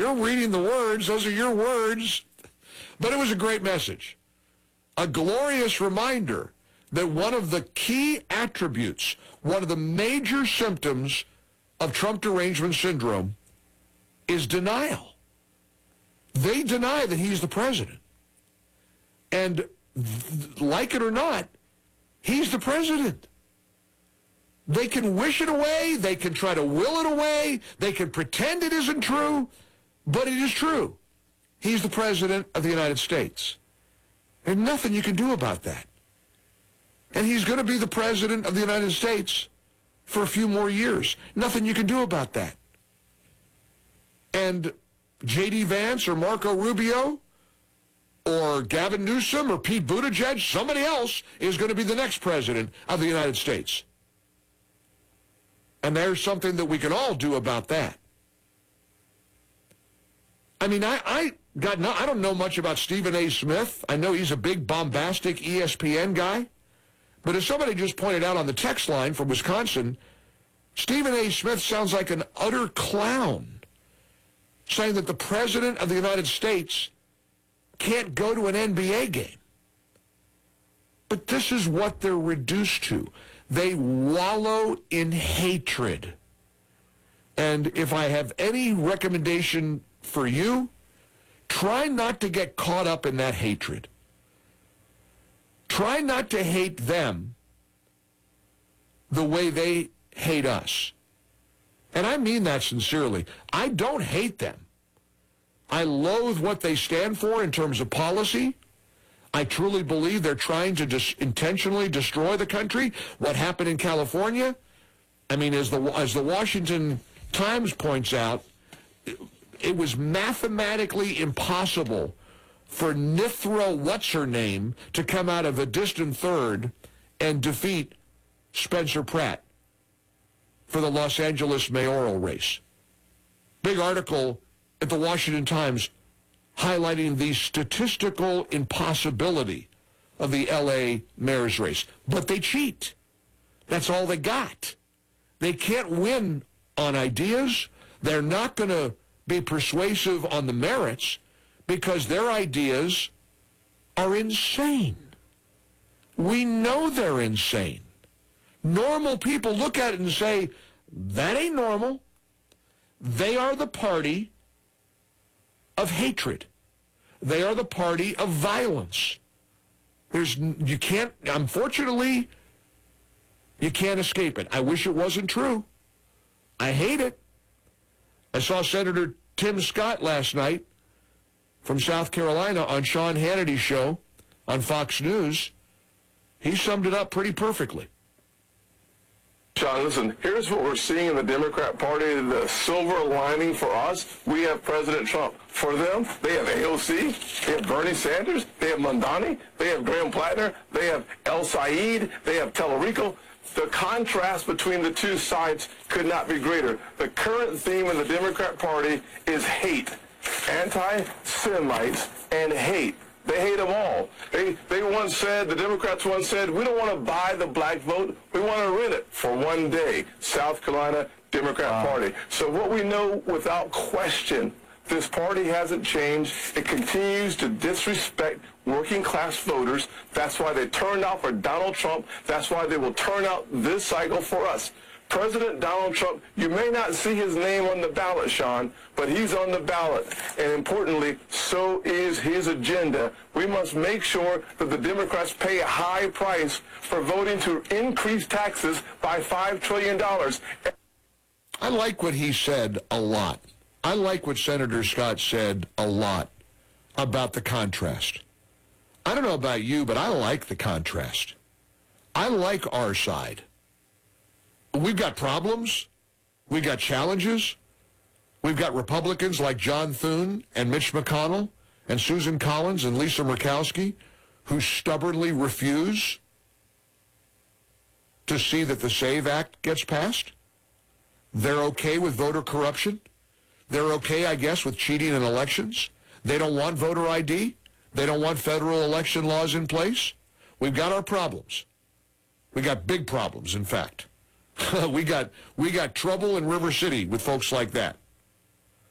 You're reading the words. Those are your words. But it was a great message. A glorious reminder that one of the key attributes, one of the major symptoms of Trump derangement syndrome is denial. They deny that he's the president. And like it or not, he's the president. They can wish it away. They can try to will it away. They can pretend it isn't true, but it is true. He's the president of the United States. There's nothing you can do about that. And he's going to be the president of the United States for a few more years. Nothing you can do about that. And J.D. Vance or Marco Rubio or Gavin Newsom or Pete Buttigieg, somebody else is going to be the next president of the United States. And there's something that we can all do about that. I mean, I don't know much about Stephen A. Smith. I know he's a big, bombastic ESPN guy. But as somebody just pointed out on the text line from Wisconsin, Stephen A. Smith sounds like an utter clown, saying that the president of the United States can't go to an NBA game. But this is what they're reduced to. They wallow in hatred. And if I have any recommendation for you, try not to get caught up in that hatred. Try not to hate them the way they hate us. And I mean that sincerely. I don't hate them. I loathe what they stand for in terms of policy. I truly believe they're trying to intentionally destroy the country. What happened in California, I mean, as the Washington Times points out, it was mathematically impossible for Nithra What's-Her-Name to come out of a distant third and defeat Spencer Pratt for the Los Angeles mayoral race. Big article at the Washington Times highlighting the statistical impossibility of the L.A. mayor's race. But they cheat. That's all they got. They can't win on ideas. They're not going to be persuasive on the merits because their ideas are insane. We know they're insane. Normal people look at it and say, that ain't normal. They are the party of hatred. They are the party of violence. Unfortunately, you can't escape it. I wish it wasn't true. I hate it. I saw Senator Tim Scott last night from South Carolina on Sean Hannity's show on Fox News. He summed it up pretty perfectly. Sean, listen, here's what we're seeing in the Democrat Party, the silver lining for us. We have President Trump. For them, they have AOC, they have Bernie Sanders, they have Mondani, they have Graham Plattner, they have El Said, they have Tellerico. The contrast between the two sides could not be greater. The current theme in the Democrat Party is hate, anti-Semites, and hate. They hate them all. They once said, the Democrats once said, we don't want to buy the black vote. We want to rent it for one day. South Carolina Democrat Party. So what we know without question, this party hasn't changed. It continues to disrespect working class voters. That's why they turned out for Donald Trump. That's why they will turn out this cycle for us. President Donald Trump, you may not see his name on the ballot, Sean, but he's on the ballot. And importantly, so is his agenda. We must make sure that the Democrats pay a high price for voting to increase taxes by $5 trillion. I like what he said a lot. I like what Senator Scott said a lot about the contrast. I don't know about you, but I like the contrast. I like our side. We've got problems. We've got challenges. We've got Republicans like John Thune and Mitch McConnell and Susan Collins and Lisa Murkowski who stubbornly refuse to see that the SAVE Act gets passed. They're okay with voter corruption. They're okay, I guess, with cheating in elections. They don't want voter ID. They don't want federal election laws in place. We've got our problems. We got big problems, in fact. we got trouble in River City with folks like that.